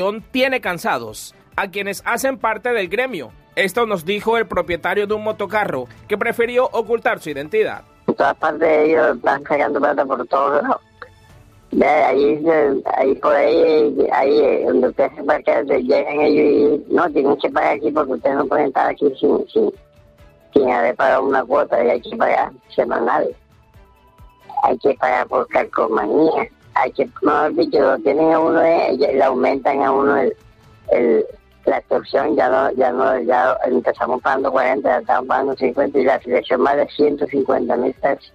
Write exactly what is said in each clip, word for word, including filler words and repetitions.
tiene cansados a quienes hacen parte del gremio. Esto nos dijo el propietario de un motocarro que prefirió ocultar su identidad. En todas partes ellos están sacando plata por todos lados. De ahí, ahí por ahí, ahí donde ustedes se parquean, llegan ellos y no, tienen que pagar aquí porque ustedes no pueden estar aquí sin, sin, sin haber pagado una cuota y hay que pagar semanal. Hay que pagar por calcomanía. Hay que, mejor dicho, lo tienen a uno, eh, le aumentan a uno el, el, la extorsión, ya no, ya no, ya empezamos pagando cuarenta, ya estamos pagando cincuenta y la selección más de ciento cincuenta mil pesos.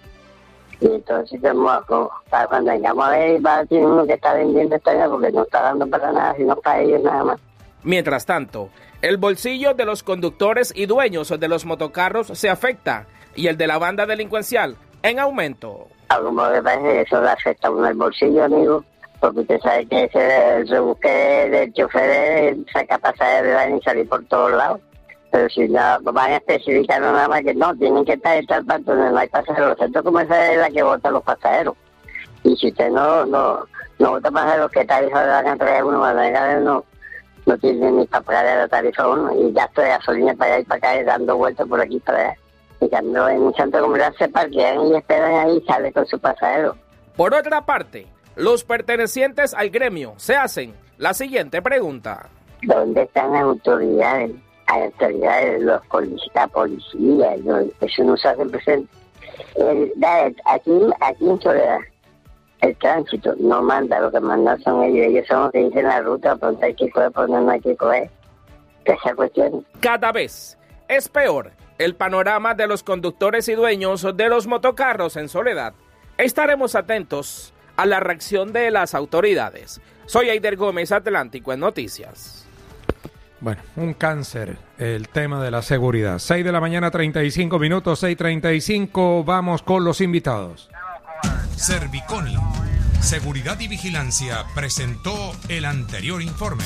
Y entonces, para cuando vengamos a ver, va a tener uno que está vendiendo esta vida porque no está dando para nada, sino para ellos nada más. Mientras tanto, el bolsillo de los conductores y dueños de los motocarros se afecta y el de la banda delincuencial en aumento. Como que parece que eso le afecta a uno el bolsillo, amigo, porque usted sabe que ese rebusque del chofer saca pasajeros y van a salir por todos lados. Pero si no, van a especificar nada más que no, tienen que estar en tal parte donde no hay pasajeros. Esto como esa es la que vota los pasajeros. Y si usted no no no vota pasajeros, ¿qué tarifa le van a traer uno? Van a llegar, no, no tiene ni para pagar la tarifa uno. Y gasto de gasolina para allá y para acá, y dando vueltas por aquí para allá. Y cuando en un centro comercial se parquean y esperan ahí y sale con su pasajero. Por otra parte, los pertenecientes al gremio se hacen la siguiente pregunta. ¿Dónde están las autoridades? Las autoridades, los policías, la policía, no, eso no se hace presente. El, aquí, aquí en Soledad, el tránsito no manda, lo que mandan son ellos, ellos son los que dicen la ruta, por donde hay que coger, por donde no hay que coger. Esa cuestión. Cada vez es peor el panorama de los conductores y dueños de los motocarros en Soledad. Estaremos atentos a la reacción de las autoridades. Soy Eider Gómez, Atlántico en Noticias. Bueno, un cáncer, el tema de la seguridad. seis de la mañana, treinta y cinco minutos, seis treinta y cinco, vamos con los invitados. Serviconi, Seguridad y Vigilancia, presentó el anterior informe.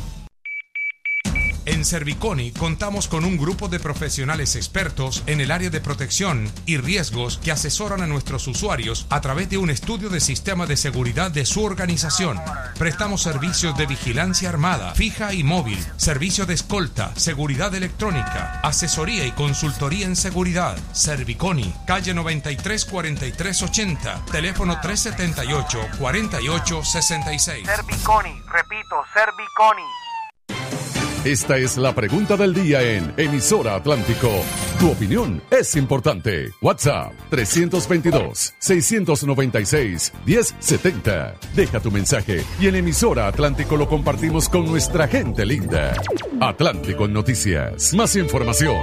En Serviconi contamos con un grupo de profesionales expertos en el área de protección y riesgos que asesoran a nuestros usuarios a través de un estudio de sistema de seguridad de su organización. Prestamos servicios de vigilancia armada, fija y móvil, servicio de escolta, seguridad electrónica, asesoría y consultoría en seguridad. Serviconi, calle noventa y tres, cuarenta y tres ochenta, teléfono tres setenta y ocho, cuarenta y ocho sesenta y seis. Serviconi, repito, Serviconi. Esta es la pregunta del día en Emisora Atlántico. Tu opinión es importante. WhatsApp tres veintidós, seiscientos noventa y seis, diez setenta. Deja tu mensaje y en Emisora Atlántico lo compartimos con nuestra gente linda. Atlántico en Noticias. Más información.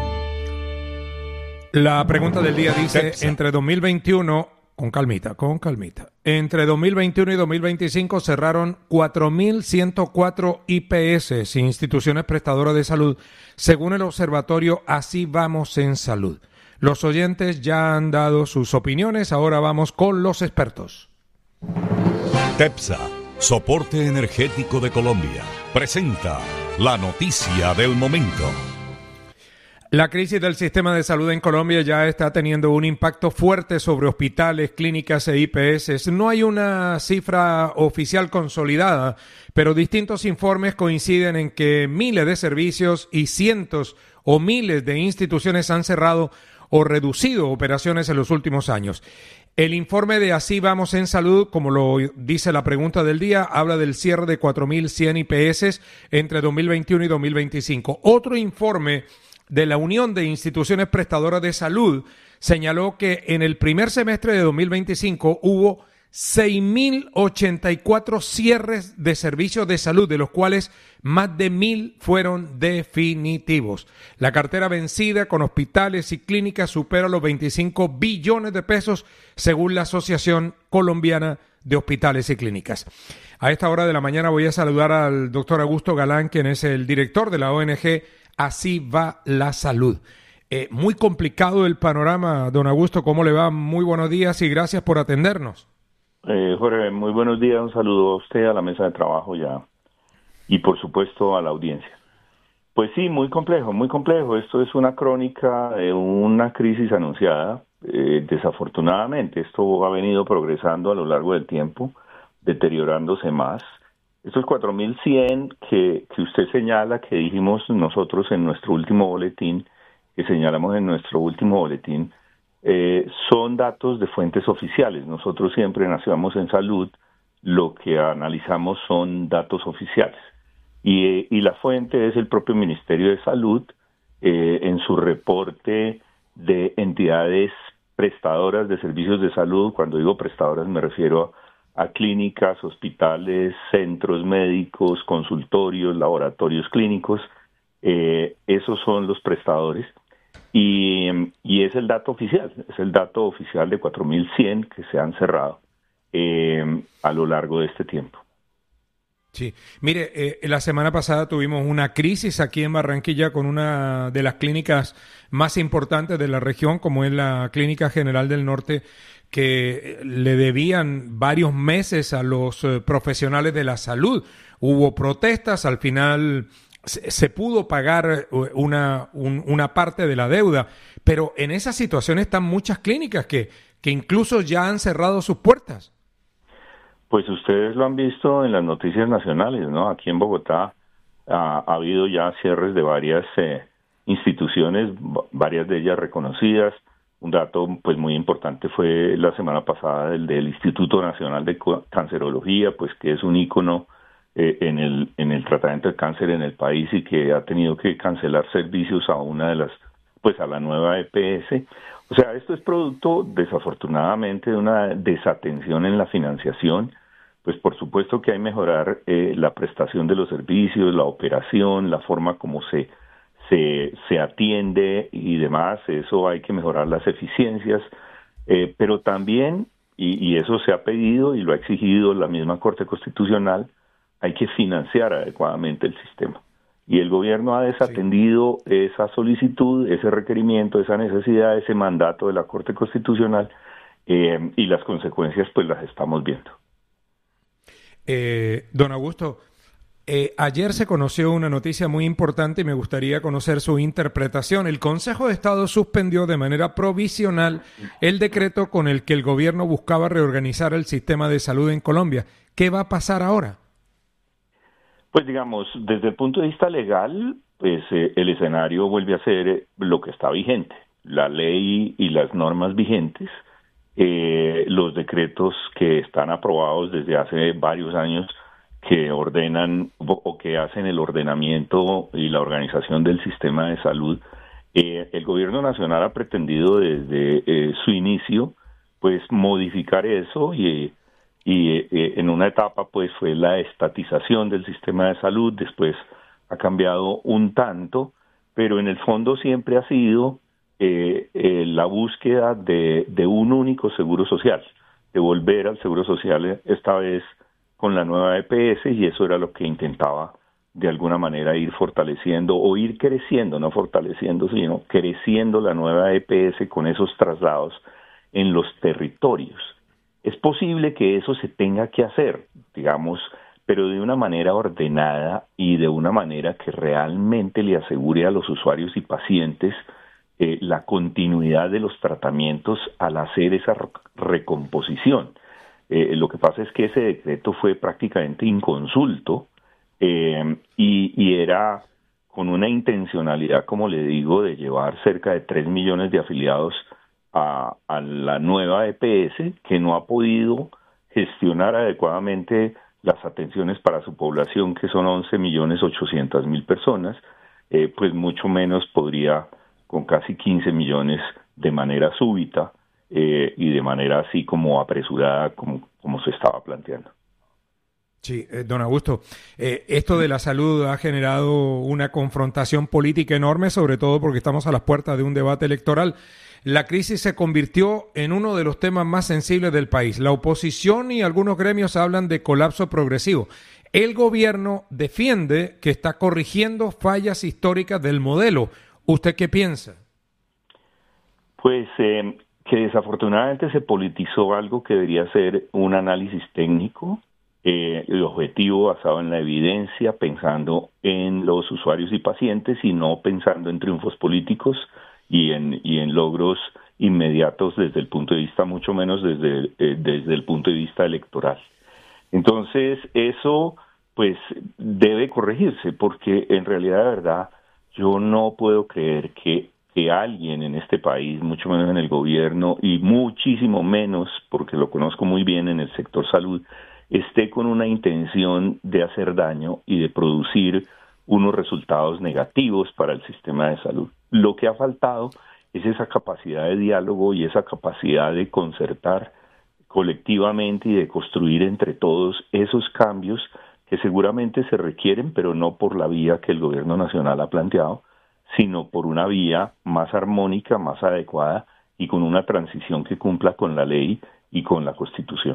La pregunta del día dice, entre dos mil veintiuno... Con calmita, con calmita. Entre dos mil veintiuno y dos mil veinticinco cerraron cuatro mil ciento cuatro I P S, instituciones prestadoras de salud, según el observatorio Así Vamos en Salud. Los oyentes ya han dado sus opiniones, ahora vamos con los expertos. TEPSA, Soporte Energético de Colombia, presenta la noticia del momento. La crisis del sistema de salud en Colombia ya está teniendo un impacto fuerte sobre hospitales, clínicas e I P S. No hay una cifra oficial consolidada, pero distintos informes coinciden en que miles de servicios y cientos o miles de instituciones han cerrado o reducido operaciones en los últimos años. El informe de Así Vamos en Salud, como lo dice la pregunta del día, habla del cierre de cuatro mil cien I P S entre dos mil veintiuno y dos mil veinticinco. Otro informe de la Unión de Instituciones Prestadoras de Salud señaló que en el primer semestre de dos mil veinticinco hubo seis mil ochenta y cuatro cierres de servicios de salud, de los cuales más de mil fueron definitivos. La cartera vencida con hospitales y clínicas supera los veinticinco billones de pesos, según la Asociación Colombiana de Hospitales y Clínicas. A esta hora de la mañana voy a saludar al doctor Augusto Galán, quien es el director de la O N G Así Va la Salud. Eh, muy complicado el panorama, don Augusto. ¿Cómo le va? Muy buenos días y gracias por atendernos. Eh, Jorge, muy buenos días. Un saludo a usted, a la mesa de trabajo ya y por supuesto a la audiencia. Pues sí, muy complejo, muy complejo. Esto es una crónica de una crisis anunciada. Eh, desafortunadamente, esto ha venido progresando a lo largo del tiempo, deteriorándose más. Estos cuatro mil cien que, que usted señala, que dijimos nosotros en nuestro último boletín, que señalamos en nuestro último boletín, eh, son datos de fuentes oficiales. Nosotros siempre en Nacionamos en Salud lo que analizamos son datos oficiales. Y, y la fuente es el propio Ministerio de Salud eh, en su reporte de entidades prestadoras de servicios de salud. Cuando digo prestadoras me refiero a, a clínicas, hospitales, centros médicos, consultorios, laboratorios clínicos. Eh, esos son los prestadores. Y, y es el dato oficial, es el dato oficial de cuatro mil cien que se han cerrado eh, a lo largo de este tiempo. Sí, mire, eh, la semana pasada tuvimos una crisis aquí en Barranquilla con una de las clínicas más importantes de la región, como es la Clínica General del Norte, que le debían varios meses a los eh, profesionales de la salud. Hubo protestas, al final se, se pudo pagar una, un, una parte de la deuda, pero en esa situación están muchas clínicas que, que incluso ya han cerrado sus puertas. Pues ustedes lo han visto en las noticias nacionales, ¿no? Aquí en Bogotá ha, ha habido ya cierres de varias eh, instituciones, varias de ellas reconocidas. Un dato pues muy importante fue la semana pasada el del Instituto Nacional de Cancerología, pues que es un ícono eh, en el en el tratamiento de cáncer en el país y que ha tenido que cancelar servicios a una de las, pues a la nueva E P S. O sea, esto es producto desafortunadamente de una desatención en la financiación. Pues por supuesto que hay que mejorar eh, la prestación de los servicios, la operación, la forma como se, se, se atiende y demás. Eso hay que mejorar las eficiencias, eh, pero también, y, y eso se ha pedido y lo ha exigido la misma Corte Constitucional, hay que financiar adecuadamente el sistema. Y el gobierno ha desatendido sí. esa solicitud, ese requerimiento, esa necesidad, ese mandato de la Corte Constitucional, eh, y las consecuencias pues las estamos viendo. Eh, don Augusto, eh, ayer se conoció una noticia muy importante y me gustaría conocer su interpretación. El Consejo de Estado suspendió de manera provisional el decreto con el que el gobierno buscaba reorganizar el sistema de salud en Colombia. ¿Qué va a pasar ahora? Pues digamos, desde el punto de vista legal, pues eh, el escenario vuelve a ser lo que está vigente, la ley y las normas vigentes. Eh, los decretos que están aprobados desde hace varios años que ordenan o que hacen el ordenamiento y la organización del sistema de salud. Eh, el gobierno nacional ha pretendido desde eh, su inicio pues modificar eso y, y eh, en una etapa pues fue la estatización del sistema de salud, después ha cambiado un tanto, pero en el fondo siempre ha sido Eh, eh, la búsqueda de, de un único seguro social, de volver al seguro social esta vez con la nueva E P S, y eso era lo que intentaba de alguna manera ir fortaleciendo o ir creciendo, no fortaleciendo, sino creciendo la nueva E P S con esos traslados en los territorios. Es posible que eso se tenga que hacer, digamos, pero de una manera ordenada y de una manera que realmente le asegure a los usuarios y pacientes Eh, la continuidad de los tratamientos al hacer esa recomposición. Eh, lo que pasa es que ese decreto fue prácticamente inconsulto eh, y, y era con una intencionalidad, como le digo, de llevar cerca de tres millones de afiliados a, a la nueva E P S, que no ha podido gestionar adecuadamente las atenciones para su población, que son once millones ochocientas mil personas, eh, pues mucho menos podría con casi quince millones de manera súbita eh, y de manera así como apresurada como, como se estaba planteando. Sí, eh, don Augusto, eh, esto de la salud ha generado una confrontación política enorme, sobre todo porque estamos a las puertas de un debate electoral. La crisis se convirtió en uno de los temas más sensibles del país. La oposición y algunos gremios hablan de colapso progresivo. El gobierno defiende que está corrigiendo fallas históricas del modelo. ¿Usted qué piensa? Pues eh, que desafortunadamente se politizó algo que debería ser un análisis técnico eh, y objetivo basado en la evidencia, pensando en los usuarios y pacientes y no pensando en triunfos políticos y en, y en logros inmediatos desde el punto de vista, mucho menos desde, eh, desde el punto de vista electoral. Entonces, eso pues debe corregirse, porque en realidad, de verdad, yo no puedo creer que, que alguien en este país, mucho menos en el gobierno, y muchísimo menos, porque lo conozco muy bien en el sector salud, esté con una intención de hacer daño y de producir unos resultados negativos para el sistema de salud. Lo que ha faltado es esa capacidad de diálogo y esa capacidad de concertar colectivamente y de construir entre todos esos cambios que seguramente se requieren, pero no por la vía que el gobierno nacional ha planteado, sino por una vía más armónica, más adecuada y con una transición que cumpla con la ley y con la Constitución.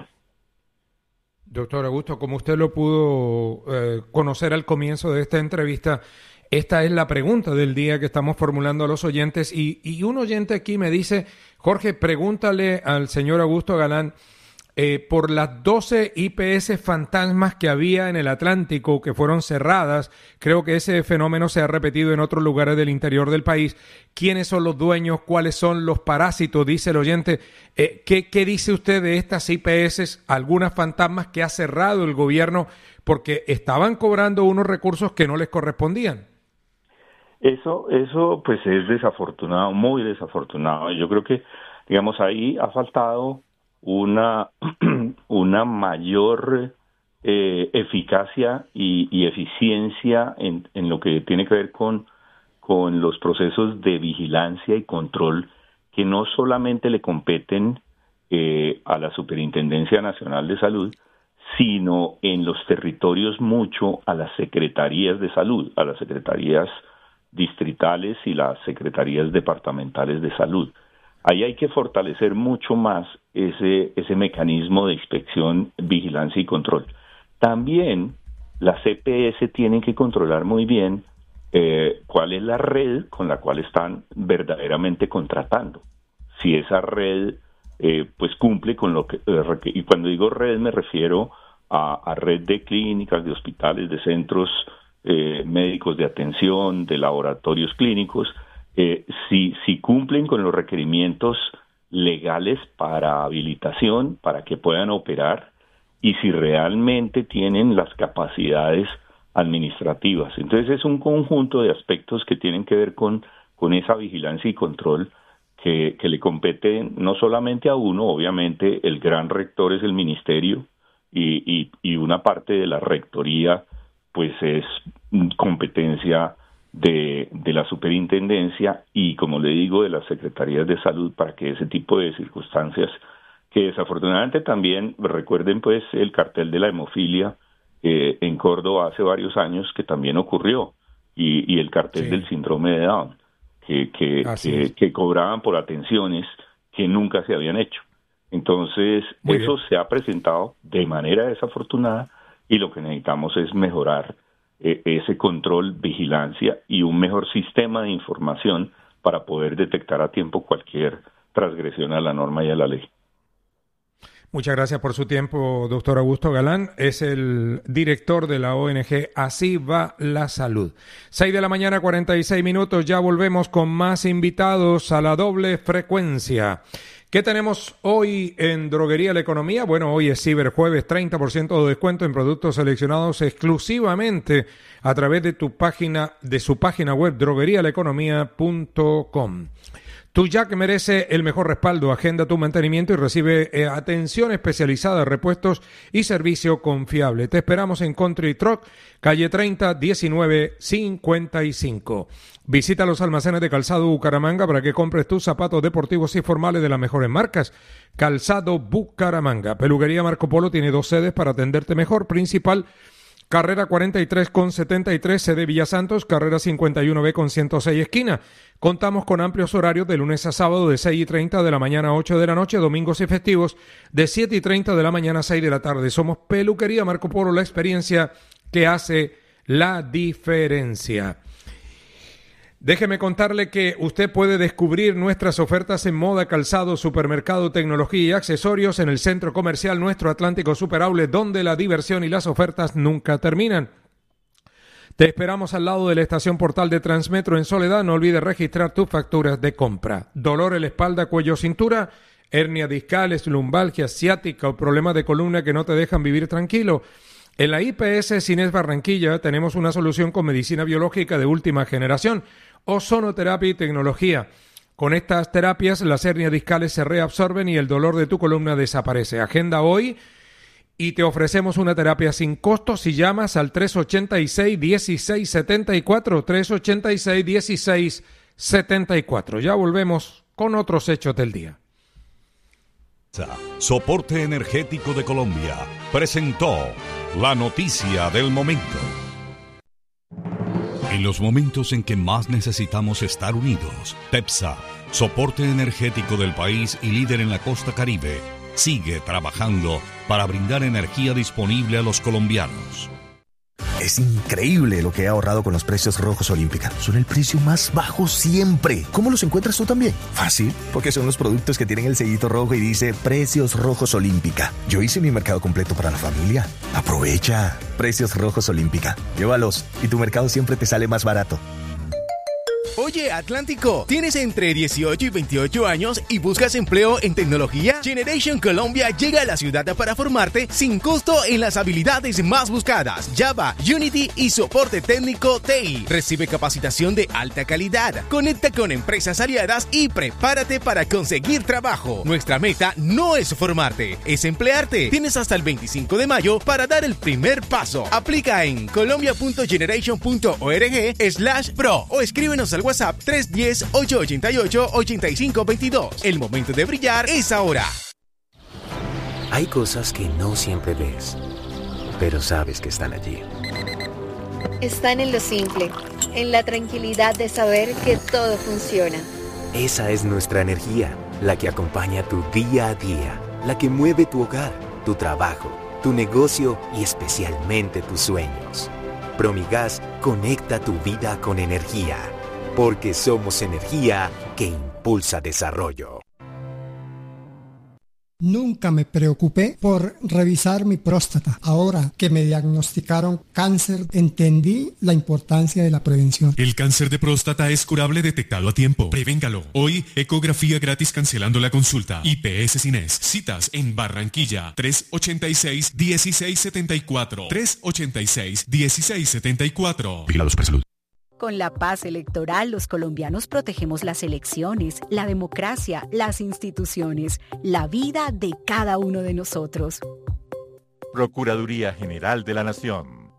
Doctor Augusto, como usted lo pudo eh, conocer al comienzo de esta entrevista, esta es la pregunta del día que estamos formulando a los oyentes y, y un oyente aquí me dice, Jorge, pregúntale al señor Augusto Galán eh, por las doce I P S fantasmas que había en el Atlántico que fueron cerradas. Creo que ese fenómeno se ha repetido en otros lugares del interior del país. ¿Quiénes son los dueños? ¿Cuáles son los parásitos? Dice el oyente. Eh, ¿qué, ¿Qué dice usted de estas I P S, algunas fantasmas que ha cerrado el gobierno porque estaban cobrando unos recursos que no les correspondían? Eso, eso pues es desafortunado, muy desafortunado. Yo creo que, digamos, ahí ha faltado una, una mayor eh, eficacia y, y eficiencia en, en lo que tiene que ver con, con los procesos de vigilancia y control que no solamente le competen eh, a la Superintendencia Nacional de Salud, sino en los territorios mucho a las secretarías de salud, a las secretarías distritales y las secretarías departamentales de salud. Ahí hay que fortalecer mucho más ese, ese mecanismo de inspección, vigilancia y control. También las C P S tienen que controlar muy bien eh, cuál es la red con la cual están verdaderamente contratando. Si esa red eh, pues cumple con lo que... Eh, y cuando digo red me refiero a, a red de clínicas, de hospitales, de centros Eh, médicos de atención, de laboratorios clínicos, eh, si, si cumplen con los requerimientos legales para habilitación, para que puedan operar, y si realmente tienen las capacidades administrativas. Entonces es un conjunto de aspectos que tienen que ver con, con esa vigilancia y control que, que le compete no solamente a uno, obviamente el gran rector es el ministerio y, y, y una parte de la rectoría pues es competencia de, de la superintendencia y, como le digo, de las secretarías de salud para que ese tipo de circunstancias, que desafortunadamente también, recuerden pues el cartel de la hemofilia eh, en Córdoba hace varios años que también ocurrió, y, y el cartel sí. del síndrome de Down, que, que, que, que cobraban por atenciones que nunca se habían hecho. Entonces, Muy eso bien. se ha presentado de manera desafortunada, y lo que necesitamos es mejorar eh, ese control, vigilancia y un mejor sistema de información para poder detectar a tiempo cualquier transgresión a la norma y a la ley. Muchas gracias por su tiempo, doctor Augusto Galán. Es el director de la O N G Así va la salud. seis de la mañana, cuarenta y seis minutos. Ya volvemos con más invitados a la doble frecuencia. ¿Qué tenemos hoy en Droguería La Economía? Bueno, hoy es Ciberjueves, treinta por ciento de descuento en productos seleccionados exclusivamente a través de tu página, de su página web, droguería la economía punto com. Tu Jack merece el mejor respaldo. Agenda tu mantenimiento y recibe eh, atención especializada, repuestos y servicio confiable. Te esperamos en Country Truck, calle treinta, diecinueve cincuenta y cinco. Visita los almacenes de Calzado Bucaramanga para que compres tus zapatos deportivos y formales de las mejores marcas. Calzado Bucaramanga. Peluquería Marco Polo tiene dos sedes para atenderte mejor. Principal, carrera cuarenta y tres con setenta y tres, sede Villa Santos, carrera cincuenta y uno B con ciento seis, esquina. Contamos con amplios horarios de lunes a sábado de seis y treinta de la mañana a ocho de la noche, domingos y festivos de siete y treinta de la mañana a seis de la tarde. Somos Peluquería Marco Polo, la experiencia que hace la diferencia. Déjeme contarle que usted puede descubrir nuestras ofertas en moda, calzado, supermercado, tecnología y accesorios en el Centro Comercial Nuestro Atlántico Super Outlet, donde la diversión y las ofertas nunca terminan. Te esperamos al lado de la estación Portal de Transmetro en Soledad. No olvides registrar tus facturas de compra. Dolor en la espalda, cuello, cintura, hernia discales, lumbalgia ciática o problemas de columna que no te dejan vivir tranquilo. En la I P S Cines Barranquilla tenemos una solución con medicina biológica de última generación, ozonoterapia y tecnología. Con estas terapias las hernias discales se reabsorben y el dolor de tu columna desaparece. Agenda hoy y te ofrecemos una terapia sin costo si llamas al tres ochenta y seis, dieciséis setenta y cuatro, tres ochenta y seis, dieciséis setenta y cuatro. Ya volvemos con otros hechos del día. Soporte Energético de Colombia presentó la noticia del momento. En los momentos en que más necesitamos estar unidos, TEPSA, soporte energético del país y líder en la costa Caribe, sigue trabajando para brindar energía disponible a los colombianos. Es increíble lo que he ahorrado con los precios rojos Olímpica. Son el precio más bajo siempre. ¿Cómo los encuentras tú también? Fácil, porque son los productos que tienen el sellito rojo y dice Precios Rojos Olímpica. Yo hice mi mercado completo para la familia. Aprovecha. Precios Rojos Olímpica. Llévalos y tu mercado siempre te sale más barato. Oye, Atlántico, ¿tienes entre dieciocho y veintiocho años y buscas empleo en tecnología? Generation Colombia llega a la ciudad para formarte sin costo en las habilidades más buscadas: Java, Unity y soporte técnico T I. Recibe capacitación de alta calidad. Conecta con empresas aliadas y prepárate para conseguir trabajo. Nuestra meta no es formarte, es emplearte. Tienes hasta el veinticinco de mayo para dar el primer paso. Aplica en colombia.generation.org slash pro o escríbenos al WhatsApp tres uno cero, ocho ocho ocho, ocho cinco dos dos. El momento de brillar es ahora. Hay cosas que no siempre ves, pero sabes que están allí. Están en lo simple, en la tranquilidad de saber que todo funciona. Esa es nuestra energía, la que acompaña tu día a día, la que mueve tu hogar, tu trabajo, tu negocio y especialmente tus sueños. Promigas conecta tu vida con energía. Porque somos energía que impulsa desarrollo. Nunca me preocupé por revisar mi próstata. Ahora que me diagnosticaron cáncer, entendí la importancia de la prevención. El cáncer de próstata es curable detectado a tiempo. Prevéngalo. Hoy, ecografía gratis cancelando la consulta. I P S Cines. Citas en Barranquilla. tres ochenta y seis, dieciséis setenta y cuatro. tres ochenta y seis, dieciséis setenta y cuatro. Vigilado Supersalud. Con la paz electoral, los colombianos protegemos las elecciones, la democracia, las instituciones, la vida de cada uno de nosotros. Procuraduría General de la Nación.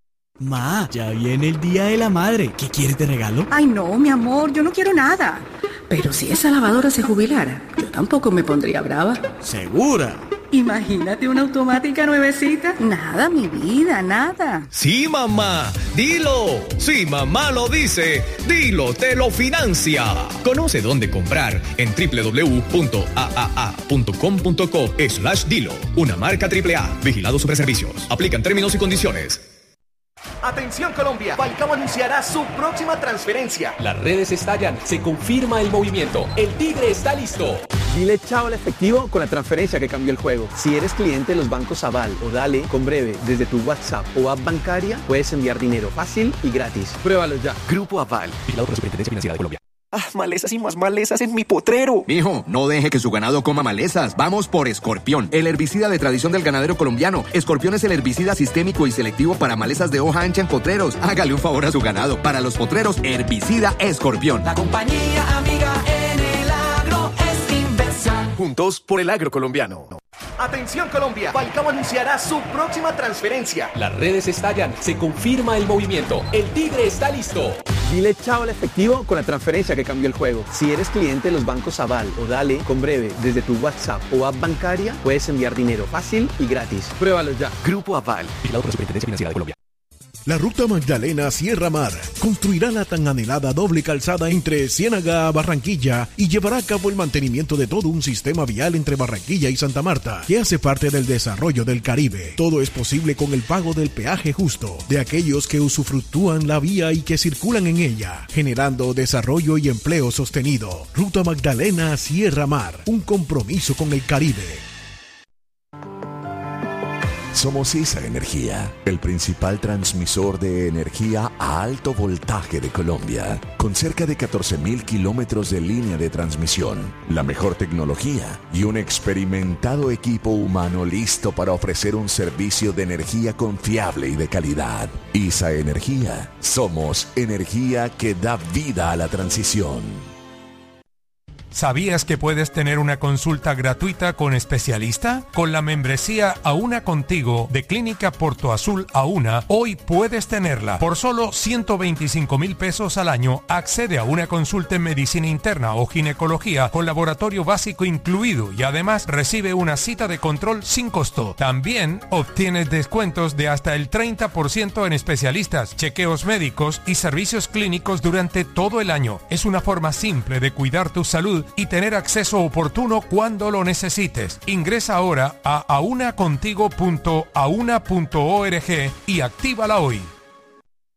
Ma, ya viene el Día de la Madre. ¿Qué quieres de regalo? Ay, no, mi amor, yo no quiero nada. Pero si esa lavadora se jubilara, yo tampoco me pondría brava. ¿Segura? Imagínate una automática nuevecita. Nada, mi vida, nada. Sí, mamá, dilo. Si mamá lo dice, dilo, te lo financia. Conoce dónde comprar en doble u doble u doble u punto a a a punto com punto co slash dilo. Una marca triple A. Vigilado Superservicios. Aplican términos y condiciones. Atención Colombia, Falcao anunciará su próxima transferencia. Las redes estallan, se confirma el movimiento, el Tigre está listo. Dile chao al efectivo con la transferencia que cambió el juego. Si eres cliente de los bancos Aval o Dale, con Breve, desde tu WhatsApp o app bancaria, puedes enviar dinero fácil y gratis. Pruébalo ya. Grupo Aval. Vigilado por la Superintendencia Financiera de Colombia. Ah, malezas y más malezas en mi potrero. Mijo, no deje que su ganado coma malezas. Vamos por Escorpión, el herbicida de tradición del ganadero colombiano. Escorpión es el herbicida sistémico y selectivo para malezas de hoja ancha en potreros. Hágale un favor a su ganado. Para los potreros, herbicida Escorpión. La compañía amiga en el agro es Inversa. Juntos por el agro colombiano. Atención Colombia, Falcao anunciará su próxima transferencia. Las redes estallan, se confirma el movimiento, el Tigre está listo. Dile chao al efectivo con la transferencia que cambió el juego. Si eres cliente de los bancos Aval o Dale, con Breve, desde tu WhatsApp o app bancaria, puedes enviar dinero fácil y gratis. Pruébalo ya. Grupo Aval. Vigilado por la Superintendencia Financiera de Colombia. La Ruta Magdalena Sierra Mar construirá la tan anhelada doble calzada entre Ciénaga a Barranquilla y llevará a cabo el mantenimiento de todo un sistema vial entre Barranquilla y Santa Marta, que hace parte del desarrollo del Caribe. Todo es posible con el pago del peaje justo de aquellos que usufructúan la vía y que circulan en ella, generando desarrollo y empleo sostenido. Ruta Magdalena Sierra Mar, un compromiso con el Caribe. Somos ISA Energía, el principal transmisor de energía a alto voltaje de Colombia, con cerca de catorce mil kilómetros de línea de transmisión, la mejor tecnología y un experimentado equipo humano listo para ofrecer un servicio de energía confiable y de calidad. ISA Energía, somos energía que da vida a la transición. ¿Sabías que puedes tener una consulta gratuita con especialista? Con la membresía Auna Contigo de Clínica Porto Azul Auna, hoy puedes tenerla. Por solo ciento veinticinco mil pesos al año, accede a una consulta en medicina interna o ginecología con laboratorio básico incluido y además recibe una cita de control sin costo. También obtienes descuentos de hasta el treinta por ciento en especialistas, chequeos médicos y servicios clínicos durante todo el año. Es una forma simple de cuidar tu salud y tener acceso oportuno cuando lo necesites. Ingresa ahora a aunacontigo punto auna punto org y actívala hoy.